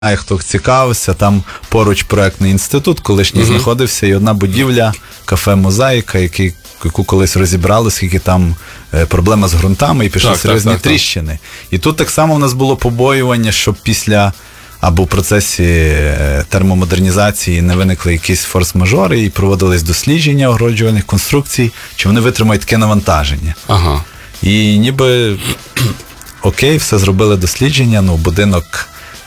Хто цікавився, там поруч проектний інститут колишній знаходився, і одна будівля, кафе «Мозаїка», яку колись розібрали, скільки там проблема з ґрунтами, і пішли серйозні тріщини. І тут так само в нас було побоювання, щоб після або в процесі термомодернізації не виникли якісь форс-мажори, і проводились дослідження огороджувальних конструкцій, чи вони витримають таке навантаження. Ага. І ніби окей, все зробили дослідження, будинок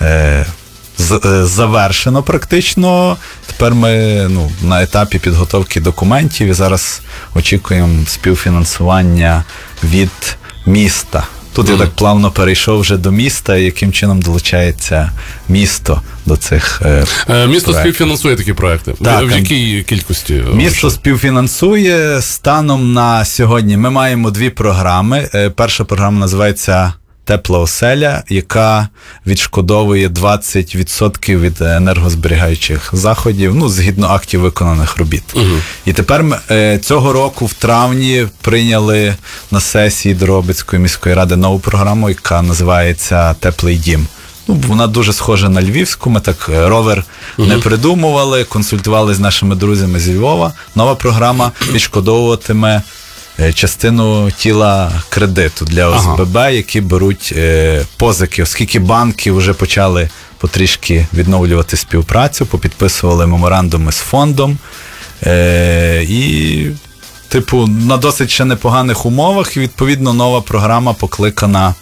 завершено практично. Тепер ми на етапі підготовки документів і зараз очікуємо співфінансування від міста. Тут я так плавно перейшов вже до міста, яким чином долучається місто до цих Місто співфінансує такі проекти? Так, в якій кількості? Місто співфінансує. Станом на сьогодні ми маємо 2 програми. Перша програма називається «Тепла оселя», яка відшкодовує 20% від енергозберігаючих заходів, згідно актів виконаних робіт. І тепер ми цього року в травні прийняли на сесії Дрогобицької міської ради нову програму, яка називається «Теплий дім». Вона дуже схожа на львівську, ми так ровер не придумували, консультували з нашими друзями зі Львова. Нова програма відшкодовуватиме частину тіла кредиту для ОСББ, які беруть позики, оскільки банки вже почали потрішки відновлювати співпрацю, попідписували меморандуми з фондом, і на досить ще непоганих умовах, і відповідно нова програма покликана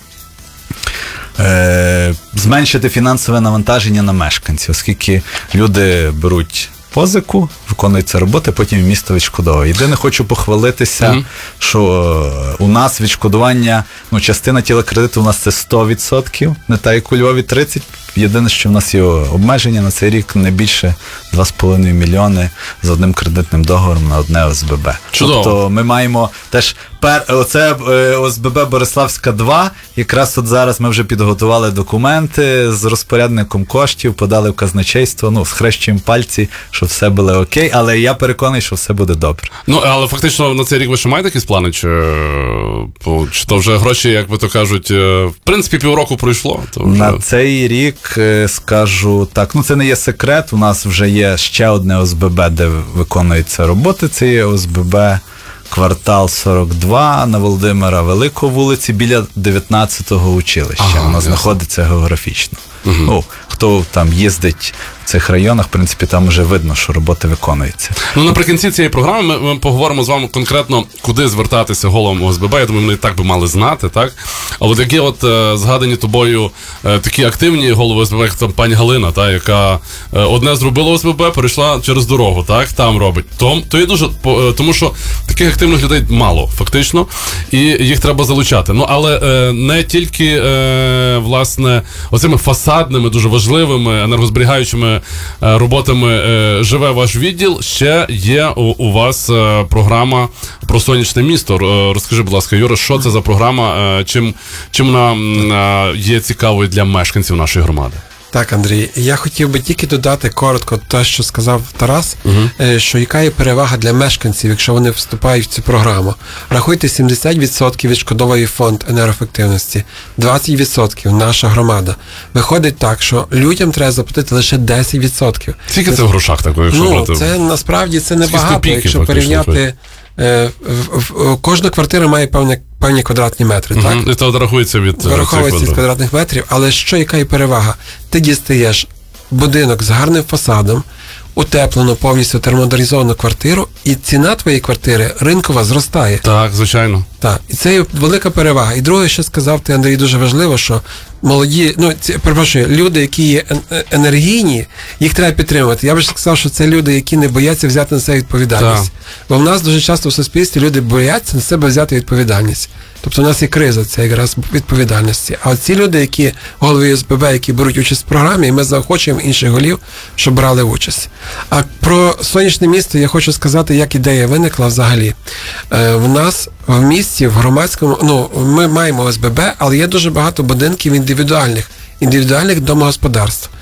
зменшити фінансове навантаження на мешканців, оскільки люди беруть позику, виконується робота, потім місто відшкодовує. Єдине, хочу похвалитися, що у нас відшкодування, частина тіла кредиту у нас це 100%, не так як у Львові 30%. Єдине, що в нас є обмеження на цей рік не більше 2,5 мільйони з одним кредитним договором на одне ОСББ. Чудово. Тобто ми маємо теж оце ОСББ Бориславська 2, якраз от зараз ми вже підготували документи з розпорядником коштів, подали в казначейство, схрещуємо пальці, щоб все було окей, але я переконаний, що все буде добре. Але фактично на цей рік ви ще маєте якісь плани, чи то вже гроші, як би то кажуть, в принципі, півроку пройшло? То вже... На цей рік скажу так, це не є секрет, у нас вже є ще одне ОСББ, де виконуються роботи, це є ОСББ квартал 42 на Володимира Великого вулиці біля 19-го училища. Воно знаходиться географічно. Хто там їздить в цих районах, в принципі, там вже видно, що роботи виконуються. Наприкінці цієї програми ми поговоримо з вами конкретно, куди звертатися головам ОСББ. Я думаю, вони і так би мали знати, так? А от які згадані тобою такі активні голови ОСББ, як там пані Галина, яка одне зробила ОСББ, перейшла через дорогу, там робить. То є дуже, тому що таких активних людей мало, фактично, і їх треба залучати. Але не тільки, власне, оцими фасадними, дуже важливими, енергозберігаючими роботами живе ваш відділ. Ще є у вас програма про сонячне місто. Розкажи, будь ласка, Юра, що це за програма, чим вона є цікавою для мешканців нашої громади? Так, Андрій, я хотів би тільки додати коротко те, що сказав Тарас, що яка є перевага для мешканців, якщо вони вступають в цю програму. Рахуйте, 70% відшкодовує фонд енергоефективності, 20% наша громада. Виходить так, що людям треба заплатити лише 10%. Скільки це в грошах такої, якщо брати? Це насправді це небагато, якщо порівняти. Кожна квартира має певні квадратні метри, так? І це рахується від вираховується з квадратних метрів, але яка є перевага? Ти дістаєш будинок з гарним фасадом, утеплену, повністю термомодернізовану квартиру, і ціна твоєї квартири ринкова зростає. Так, звичайно. Так, і це є велика перевага. І друге, що сказав ти, Андрій, дуже важливо, що молоді, люди, які є енергійні, їх треба підтримувати. Я б сказав, що це люди, які не бояться взяти на себе відповідальність. Так. Бо в нас дуже часто в суспільстві люди бояться на себе взяти відповідальність. Тобто у нас є криза, це якраз відповідальності. А ці люди, які голови ОСББ, які беруть участь в програмі, і ми заохочуємо інших голів, щоб брали участь. А про сонячне місто я хочу сказати, як ідея виникла взагалі. В нас в місті, в громадському, ми маємо ОСББ, але є дуже багато будинків індивідуальних домогосподарств.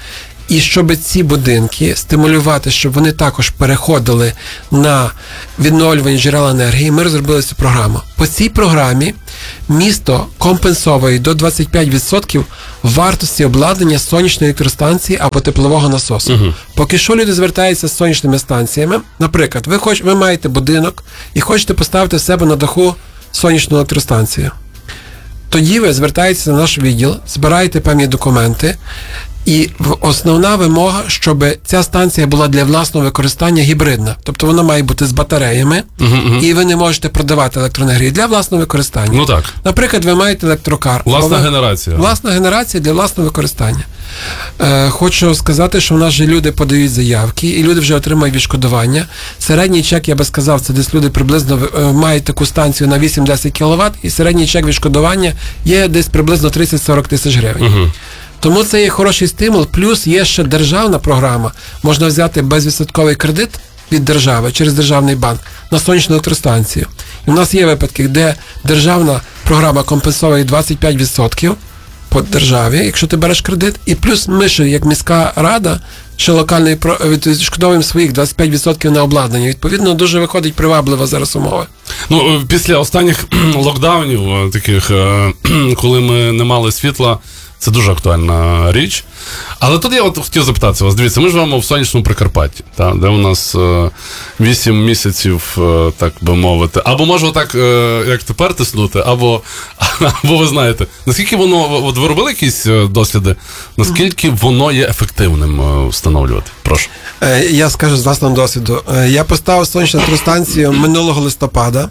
І щоб ці будинки стимулювати, щоб вони також переходили на відновлювані джерела енергії, ми розробили цю програму. По цій програмі місто компенсовує до 25% вартості обладнання сонячної електростанції або теплового насосу. Поки що люди звертаються з сонячними станціями. Наприклад, ви маєте будинок і хочете поставити в себе на даху сонячну електростанцію. Тоді ви звертаєтеся на наш відділ, збираєте певні документи, і основна вимога, щоб ця станція була для власного використання гібридна. Тобто вона має бути з батареями, і ви не можете продавати електроенергію для власного використання. Ну так. Наприклад, ви маєте електрокар. Власна генерація. Власна генерація для власного використання. Хочу сказати, що в нас же люди подають заявки, і люди вже отримають відшкодування. Середній чек, я би сказав, це десь люди приблизно мають таку станцію на 8-10 кВт, і середній чек відшкодування є десь приблизно 30-40 тисяч гривень. Тому це є хороший стимул, плюс є ще державна програма. Можна взяти безвідсотковий кредит від держави через державний банк на сонячну електростанцію. І в нас є випадки, де державна програма компенсує 25% по державі, якщо ти береш кредит, і плюс ми ще, як міська рада, ще локальний відшкодовуємо своїх 25% на обладнання. Відповідно, дуже виходить привабливо зараз умови. Ну, після останніх локдаунів, таких, коли ми не мали світла, це дуже актуальна річ. Але тут я хотів запитати вас. Дивіться, ми живемо в сонячному Прикарпатті, де у нас 8 місяців, так би мовити. Або може так, як тепер тиснути, або ви знаєте, наскільки воно, от ви робили якісь досліди, наскільки воно є ефективним встановлювати? Прошу. Я скажу з власного досвіду. Я поставив сонячну електростанцію минулого листопада.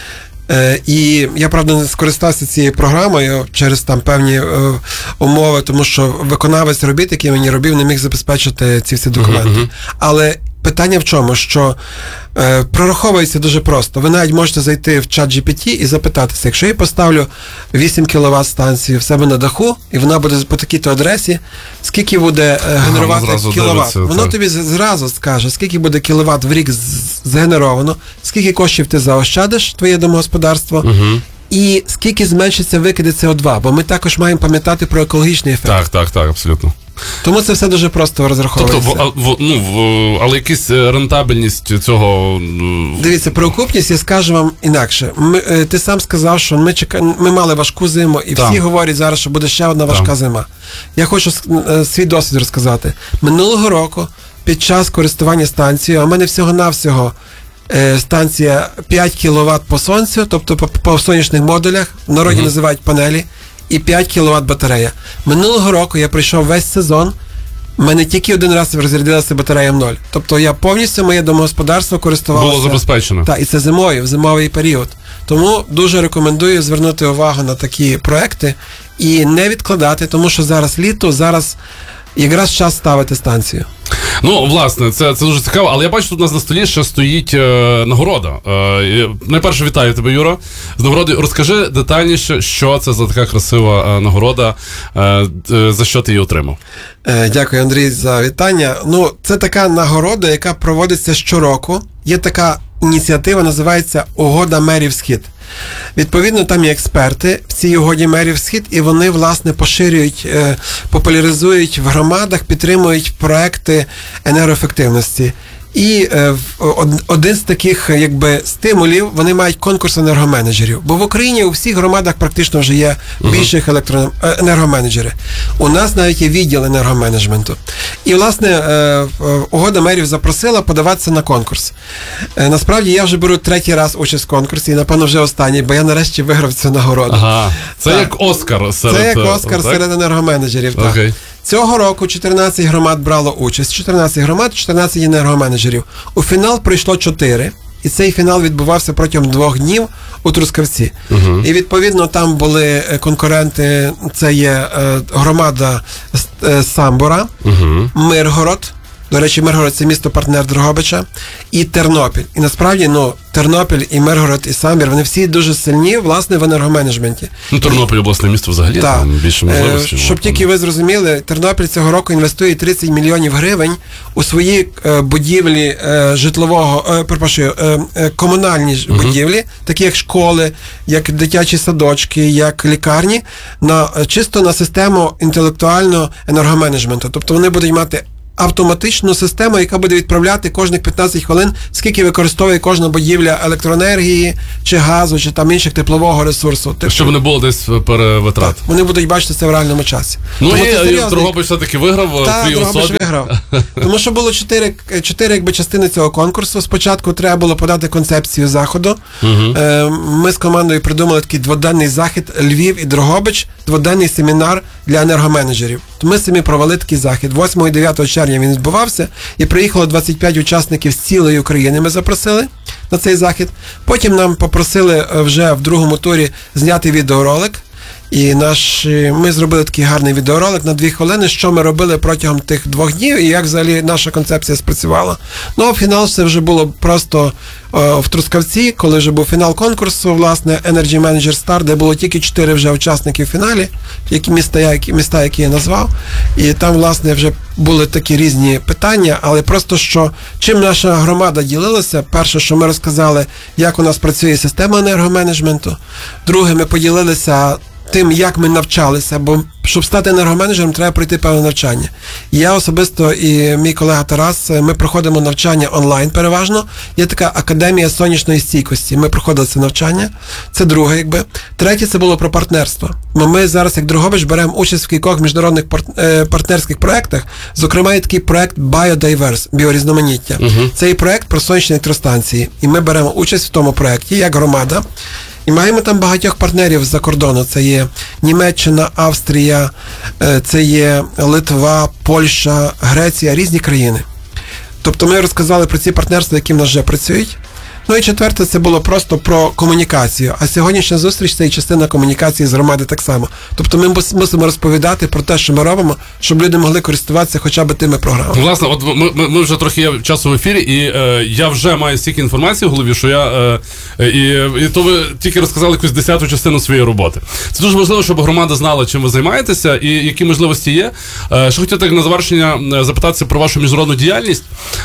І я, правда, не скористався цією програмою через там певні умови, тому що виконавець робіт, який мені робив, не міг забезпечити ці всі документи. Але питання в чому? Що прораховується дуже просто. Ви навіть можете зайти в чат GPT і запитатися, якщо я поставлю 8 кВт станцію в себе на даху, і вона буде по такій-то адресі, скільки буде генерувати кіловат? Воно тобі зразу скаже, скільки буде кіловат в рік згенеровано, скільки коштів ти заощадиш, твоє домогосподарство, і скільки зменшиться викиди СО2, бо ми також маємо пам'ятати про екологічний ефект. Так, абсолютно. Тому це все дуже просто розраховується. Тобто, але якась рентабельність цього... Дивіться, про окупність я скажу вам інакше. Ти сам сказав, що ми мали важку зиму, і всі говорять зараз, що буде ще одна важка зима. Я хочу свій досвід розказати. Минулого року, під час користування станцією, а в мене всього-навсього станція 5 кВт по сонцю, тобто по сонячних модулях, в народі називають панелі, і 5 кВт батарея. Минулого року я пройшов весь сезон, в мене тільки один раз розрядилася батарея в ноль. Тобто я повністю, моє домогосподарство користувалося... Було забезпечено. Так, і це зимою, в зимовий період. Тому дуже рекомендую звернути увагу на такі проекти і не відкладати, тому що зараз літо, зараз якраз час ставити станцію. Ну, власне, це дуже цікаво, але я бачу, тут у нас на столі ще стоїть нагорода. Найперше, вітаю тебе, Юра, з нагородою. Розкажи детальніше, що це за така красива нагорода, за що ти її отримав. Дякую, Андрій, за вітання. Ну, це така нагорода, яка проводиться щороку. Є така ініціатива, називається «Угода мерів Схід». Відповідно, там є експерти в цій угоді мерів Схід, і вони, власне, поширюють, популяризують в громадах, підтримують проекти енергоефективності. І один з таких, якби, стимулів, вони мають конкурс енергоменеджерів. Бо в Україні у всіх громадах практично вже є більших енергоменеджерів. У нас навіть є відділ енергоменеджменту. І, власне, угода мерів запросила подаватися на конкурс. Насправді, я вже беру 3-й раз участь в конкурсі, і, напевно, вже останній, бо я нарешті виграв цю нагороду. Ага, це так. Як Оскар серед... Це як Оскар серед енергоменеджерів, так. Okay. Цього року 14 громад брало участь, 14 громад, 14 енергоменеджерів. У фінал прийшло 4, і цей фінал відбувався протягом 2 днів у Трускавці. І, відповідно, там були конкуренти, це є громада Самбора, Миргород, До речі, Миргород – це місто-партнер Дрогобича, і Тернопіль. І насправді, Тернопіль і Миргород, і Самбір, вони всі дуже сильні, власне, в енергоменеджменті. Тернопіль – обласне місто взагалі, там більше можливостей. Щоб тільки ви зрозуміли, Тернопіль цього року інвестує 30 мільйонів гривень у свої будівлі комунальні будівлі, такі як школи, як дитячі садочки, як лікарні, чисто на систему інтелектуального енергоменеджменту. Тобто вони будуть мати автоматичну систему, яка буде відправляти кожних 15 хвилин, скільки використовує кожна будівля електроенергії, чи газу, чи там інших теплового ресурсу. Щоб не було десь перевитрат. Так, вони будуть бачити це в реальному часі. Ну і Дрогобич все-таки виграв. Так, Дрогобич виграв. Тому що було 4 частини цього конкурсу. Спочатку треба було подати концепцію заходу. Ми з командою придумали такий дводенний захід Львів і Дрогобич, дводенний семінар для енергоменеджерів. Ми самі провели такий захід. 8 і 9 червня він відбувався, і приїхало 25 учасників з цілої України, ми запросили на цей захід. Потім нам попросили вже в другому турі зняти відеоролик. І ми зробили такий гарний відеоролик на 2 хвилини, що ми робили протягом тих 2 днів і як взагалі наша концепція спрацювала. Ну, а фінал це вже було просто в Трускавці, коли вже був фінал конкурсу, власне, Energy Manager Star, де було тільки 4 вже учасники в фіналі, міста, які я назвав. І там, власне, вже були такі різні питання, але просто, що чим наша громада ділилася, перше, що ми розказали, як у нас працює система енергоменеджменту. Друге, ми поділилися тим, як ми навчалися, бо щоб стати енергоменеджером, треба пройти певне навчання. Я особисто і мій колега Тарас, ми проходимо навчання онлайн переважно. Є така академія сонячної стійкості. Ми проходили це навчання. Це друге, Третє, це було про партнерство. Ми зараз, як Дрогобич, беремо участь в кількох міжнародних партнерських проєктах. Зокрема, є такий проєкт Biodiverse, біорізноманіття. Це і проєкт про сонячні електростанції. І ми беремо участь в тому проєкті, як громада. І маємо там багатьох партнерів з-за кордону. Це є Німеччина, Австрія, це є Литва, Польща, Греція, різні країни. Тобто ми розказали про ці партнерства, які в нас вже працюють. Ну і четверте, це було просто про комунікацію. А сьогоднішня зустріч – це і частина комунікації з громади так само. Тобто ми мусимо розповідати про те, що ми робимо, щоб люди могли користуватися хоча б тими програмами. Власне, от ми вже трохи є часу в ефірі, і я вже маю стільки інформації в голові, що і то ви тільки розказали якусь 10-ту частину своєї роботи. Це дуже важливо, щоб громада знала, чим ви займаєтеся і які можливості є. Ще хотів так на завершення запитатися про вашу міжнародну діяльність.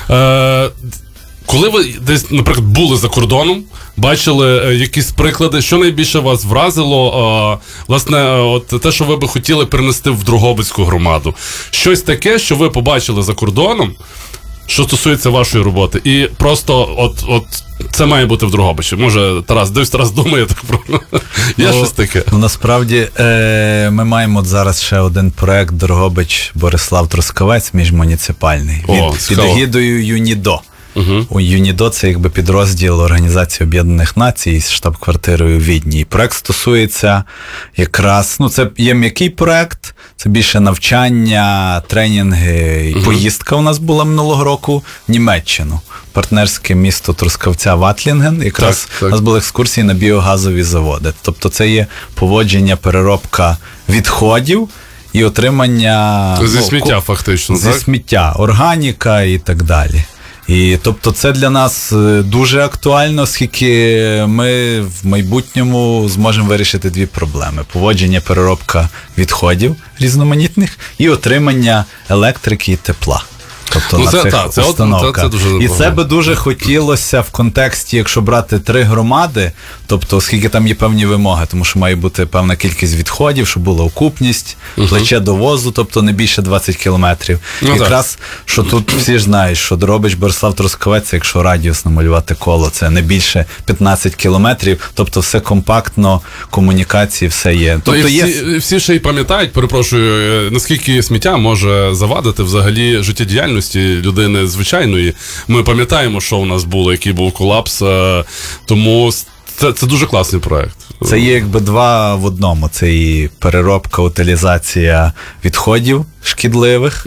Коли ви десь, наприклад, були за кордоном, бачили якісь приклади, що найбільше вас вразило, власне, от те, що ви би хотіли перенести в Дрогобицьку громаду? Щось таке, що ви побачили за кордоном, що стосується вашої роботи, і просто от це має бути в Дрогобичі. Може, Тарас думає так про... Є щось таке? Насправді, ми маємо зараз ще один проект Дрогобич-Борислав-Трускавець міжмуніципальний під егідою ЮНІДО. У ЮНІДО – це підрозділ Організації Об'єднаних Націй з штаб-квартирою у Відні. І проект стосується якраз, це є м'який проект, це більше навчання, тренінги і поїздка у нас була минулого року в Німеччину. Партнерське місто Трускавця Ватлінген. Якраз у нас були екскурсії на біогазові заводи. Тобто це є поводження, переробка відходів і отримання... Зі сміття фактично, зі сміття, органіка і так далі. І, тобто, це для нас дуже актуально, оскільки ми в майбутньому зможемо вирішити 2 проблеми. Поводження, переробка відходів різноманітних і отримання електрики і тепла. Тобто на цих установках. І це би дуже хотілося в контексті, якщо брати 3 громади, тобто, оскільки там є певні вимоги, тому що має бути певна кількість відходів, щоб була окупність, плече до возу, тобто не більше 20 кілометрів. Якраз, що тут всі ж знають, що Дрогобич, Борислав, Трускавець, якщо радіус намалювати коло, це не більше 15 кілометрів, тобто все компактно, комунікації, все є. Тобто всі ще й пам'ятають, перепрошую, наскільки сміття може завадити взагалі життєдіяльності людини звичайної. Ми пам'ятаємо, що у нас було, який був колапс, тому це дуже класний проект. Це є 2 в одному. Це і переробка, утилізація відходів шкідливих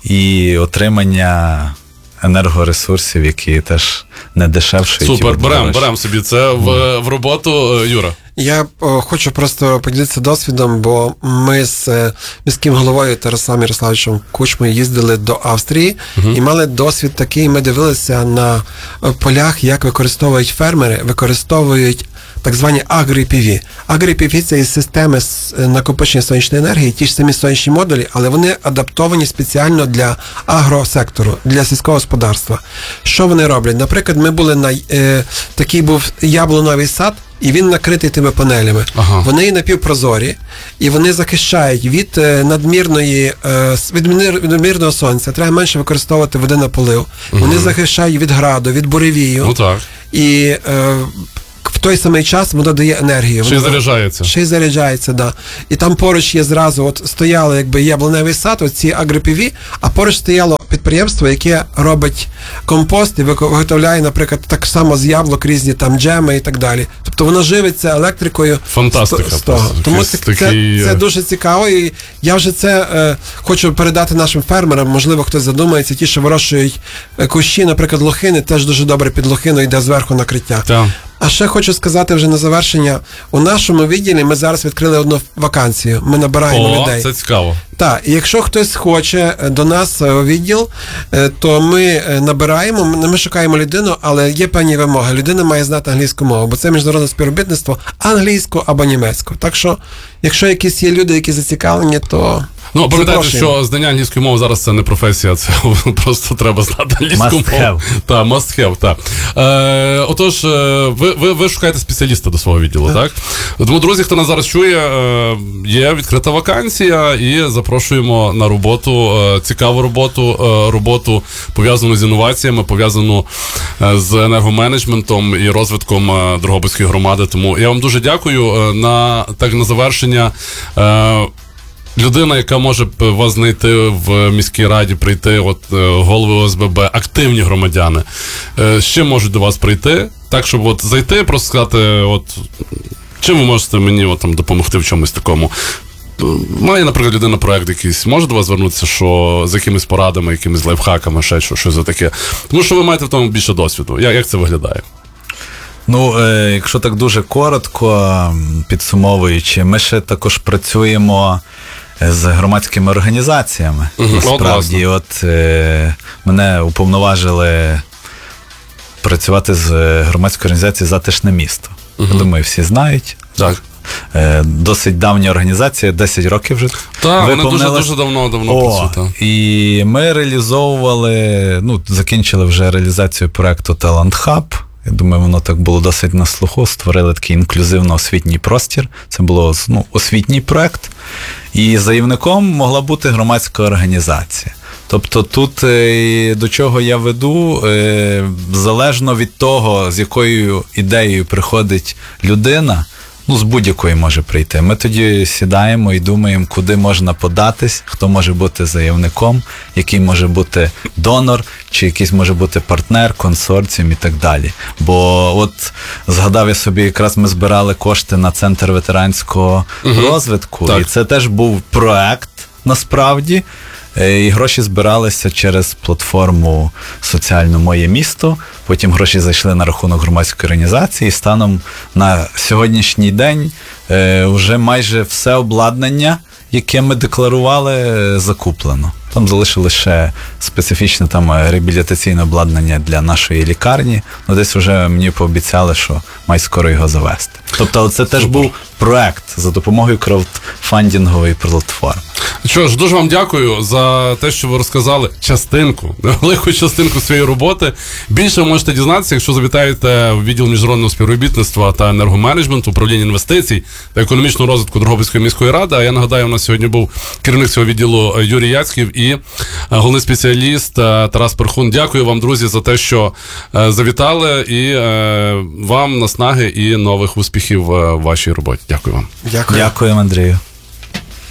і отримання енергоресурсів, які теж не дешевші. Супер, беремо собі це в роботу, Юра. Я хочу просто поділитися досвідом, бо ми з міським головою Тарасом Ярославовичем Кучмою їздили до Австрії і мали досвід такий, ми дивилися на полях, як використовують фермери, використовують так звані агро-PV. Агро-PV – це є системи накопичення сонячної енергії, ті ж самі сонячні модулі, але вони адаптовані спеціально для агросектору, для сільського господарства. Що вони роблять? Наприклад, ми були на такий був яблуновий сад, і він накритий тими панелями. Ага. Вони є напівпрозорі, і вони захищають від надмірного сонця. Треба менше використовувати води на полив. Вони захищають від граду, від буревію. Ну так. І в той самий час воно дає енергію. Ще й заряджається. Ще й заряджається, да. І там поруч є зразу, от стояло якби яблуневий сад, оці агро-PV, а поруч стояло підприємство, яке робить компост і виготовляє, наприклад, так само з яблук різні там джеми і так далі. Тобто воно живиться електрикою. Фантастика. З того. Тому це дуже цікаво, і я вже це хочу передати нашим фермерам, можливо, хтось задумається, ті, що вирощують кущі, наприклад, лохини, теж дуже добре під лохину йде зверху накриття. Так. А ще хочу сказати вже на завершення, у нашому відділі ми зараз відкрили одну вакансію, ми набираємо людей. Це цікаво. Так, і якщо хтось хоче до нас у відділ, то ми набираємо, ми шукаємо людину, але є певні вимоги. Людина має знати англійську мову, бо це міжнародне співробітництво англійську або німецьку. Так що, якщо якісь є люди, які зацікавлені, то Ну, пам'ятайте, що знання англійської мови зараз це не професія, це просто треба знати англійську мову. Must have. Так, must have, так. Отож, ви шукаєте спеціаліста до свого відділу, так? Тому, друзі, хто нас зараз чує, є відкрита вакансія і запрошуємо на роботу, цікаву роботу пов'язану з інноваціями, пов'язану з енергоменеджментом і розвитком Дрогобицької громади. Тому я вам дуже дякую. На завершення, людина, яка може вас знайти в міській раді, прийти, голови ОСББ, активні громадяни, з чим можуть до вас прийти? Так, щоб зайти, просто сказати, чим ви можете мені допомогти в чомусь такому? Має, наприклад, людина проект якийсь, може до вас звернутися, що з якимись порадами, якимись лайфхаками, ще щось таке? Тому що ви маєте в тому більше досвіду. Як це виглядає? Ну, якщо так дуже коротко, підсумовуючи, ми ще також працюємо з громадськими організаціями. Насправді, мене уповноважили працювати з громадською організацією «Затишне місто». Я думаю, всі знають. Так. Досить давня організація, 10 років вже. Так, вони дуже давно працюють. І ми реалізовували, закінчили вже реалізацію проєкту Talent Hub. Я думаю, воно так було досить на слуху. Створили такий інклюзивно-освітній простір. Це було освітній проєкт. І заявником могла бути громадська організація. Тобто тут до чого я веду, залежно від того, з якою ідеєю приходить людина, з будь-якої може прийти. Ми тоді сідаємо і думаємо, куди можна податись, хто може бути заявником, який може бути донор, чи якийсь може бути партнер, консорціум і так далі. Бо згадав я собі, якраз ми збирали кошти на Центр ветеранського розвитку, і це теж був проект, насправді, і гроші збиралися через платформу соціальну «Моє місто», потім гроші зайшли на рахунок громадської організації, і станом на сьогоднішній день вже майже все обладнання, яке ми декларували, закуплено. Там залишилося ще специфічне реабілітаційне обладнання для нашої лікарні. Десь вже мені пообіцяли, що мають скоро його завести. Тобто це теж був проект за допомогою краудфандингової платформи. Що ж, дуже вам дякую за те, що ви розказали велику частинку своєї роботи. Більше ви можете дізнатися, якщо завітаєте в відділ міжнародного співробітництва та енергоменеджменту, управління інвестицій та економічного розвитку Дрогобицької міської ради. А я нагадаю, у нас сьогодні був керівник цього відділу Юрій Яцьків і головний спеціаліст Тарас Перхун. Дякую вам, друзі, за те, що завітали, і вам наснаги і нових успіхів в вашій роботі. Дякую вам. Дякую, Андрію.